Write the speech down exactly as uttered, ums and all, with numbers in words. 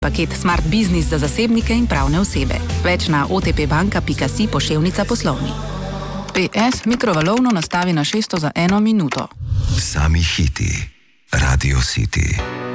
Paket Smart Business za zasebnike in pravne osebe. Več na otpbanka pika si poševnica poslovni. P S mikrovalovno nastavi na šeststo za eno minuto. Sami hiti. Radio City.